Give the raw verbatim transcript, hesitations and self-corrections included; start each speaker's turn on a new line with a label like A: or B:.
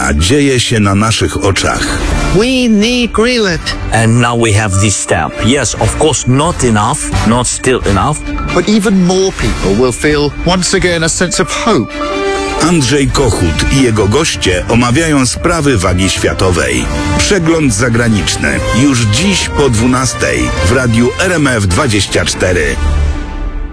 A: zmiana dzieje się na naszych oczach.
B: We need Greenland.
C: And now we have this step. Yes, of course, not enough, not still enough.
D: But even more people will feel once again a sense of hope.
A: Andrzej Kochut i jego goście omawiają sprawy wagi światowej. Przegląd zagraniczny już dziś po dwunastej w radiu R M F dwadzieścia cztery.